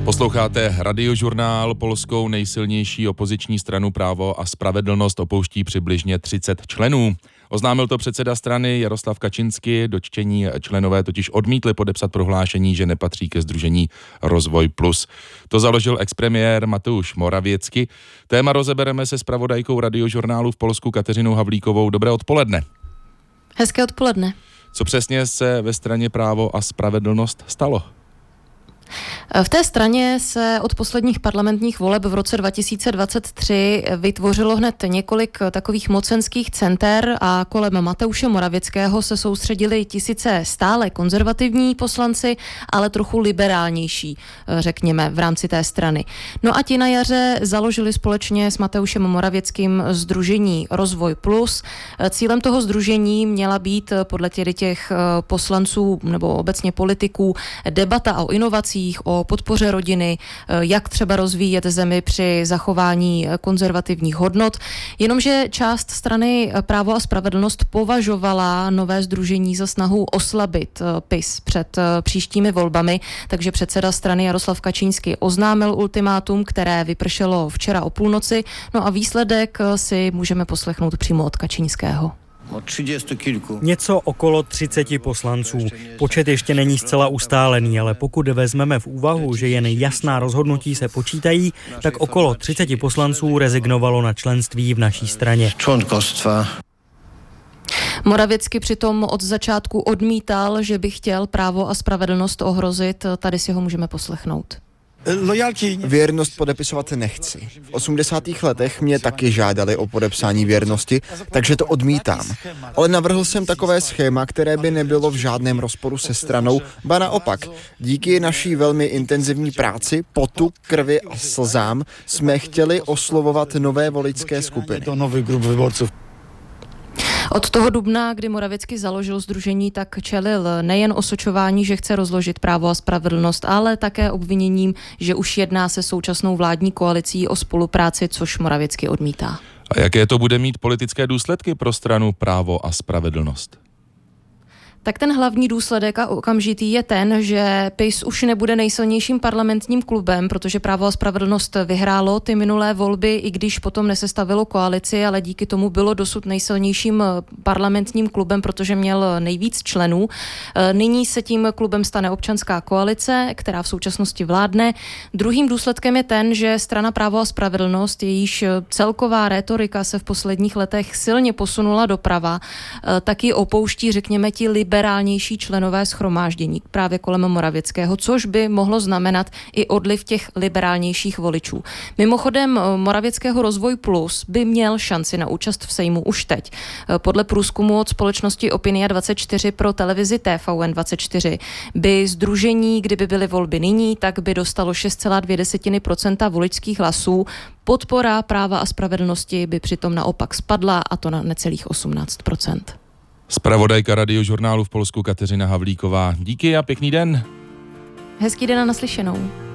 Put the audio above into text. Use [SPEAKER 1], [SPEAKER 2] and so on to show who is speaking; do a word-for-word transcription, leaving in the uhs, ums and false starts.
[SPEAKER 1] Posloucháte Radiožurnál. Polskou nejsilnější opoziční stranu Právo a spravedlnost opouští přibližně třicet členů. Oznámil to předseda strany Jaroslav Kaczyński. Dotčení členové totiž odmítli podepsat prohlášení, že nepatří ke sdružení Rozvoj plus. To založil expremiér Mateusz Morawiecki. Téma rozebereme se zpravodajkou Radiožurnálu v Polsku Kateřinou Havlíkovou. Dobré odpoledne.
[SPEAKER 2] Hezké odpoledne.
[SPEAKER 1] Co přesně se ve straně Právo a spravedlnost stalo?
[SPEAKER 2] V té straně se od posledních parlamentních voleb v roce dva tisíce dvacet tři vytvořilo hned několik takových mocenských center a kolem Mateusze Morawieckého se soustředili tisíce stále konzervativní poslanci, ale trochu liberálnější, řekněme, v rámci té strany. No a ti na jaře založili společně s Mateuszem Morawieckým sdružení Rozvoj plus. Cílem toho sdružení měla být podle těch, těch poslanců nebo obecně politiků debata o inovacích, o podpoře rodiny, jak třeba rozvíjet zemi při zachování konzervativních hodnot. Jenomže část strany Právo a spravedlnost považovala nové sdružení za snahu oslabit PiS před příštími volbami, takže předseda strany Jaroslav Kaczyński oznámil ultimátum, které vypršelo včera o půlnoci. No a výsledek si můžeme poslechnout přímo od Kaczyńského.
[SPEAKER 3] Něco okolo třiceti poslanců. Počet ještě není zcela ustálený, ale pokud vezmeme v úvahu, že jen jasná rozhodnutí se počítají, tak okolo třiceti poslanců rezignovalo na členství v naší straně.
[SPEAKER 2] Morawiecký přitom od začátku odmítal, že by chtěl Právo a spravedlnost ohrozit. Tady si ho můžeme poslechnout.
[SPEAKER 4] Věrnost podepisovat nechci. V osmdesátých letech mě taky žádali o podepsání věrnosti, takže to odmítám. Ale navrhl jsem takové schéma, které by nebylo v žádném rozporu se stranou, ba naopak. Díky naší velmi intenzivní práci, potu, krvi a slzám jsme chtěli oslovovat nové voličské skupiny.
[SPEAKER 2] Od toho dubna, kdy Morawiecký založil sdružení, tak čelil nejen osočování, že chce rozložit Právo a spravedlnost, ale také obviněním, že už jedná se současnou vládní koalicí o spolupráci, což Morawiecký odmítá.
[SPEAKER 1] A jaké to bude mít politické důsledky pro stranu Právo a spravedlnost?
[SPEAKER 2] Tak ten hlavní důsledek a okamžitý je ten, že PiS už nebude nejsilnějším parlamentním klubem, protože Právo a spravedlnost vyhrálo ty minulé volby, i když potom nesestavilo koalici, ale díky tomu bylo dosud nejsilnějším parlamentním klubem, protože měl nejvíc členů. Nyní se tím klubem stane občanská koalice, která v současnosti vládne. Druhým důsledkem je ten, že strana Právo a spravedlnost, jejíž celková rétorika se v posledních letech silně posunula doprava, taky opouští, řekněme, ti liberálnější členové shromáždění právě kolem Morawieckého, což by mohlo znamenat i odliv těch liberálnějších voličů. Mimochodem Morawieckého Rozvoj plus by měl šanci na účast v Sejmu už teď. Podle průzkumu od společnosti Opinia dvacet čtyři pro televizi T V N dvacet čtyři by sdružení, kdyby byly volby nyní, tak by dostalo šest celá dvě procenta voličských hlasů. Podpora Práva a spravedlnosti by přitom naopak spadla, a to na necelých osmnáct procent.
[SPEAKER 1] Zpravodajka Radiožurnálu v Polsku Kateřina Havlíková. Díky a pěkný den.
[SPEAKER 2] Hezký den a naslyšenou.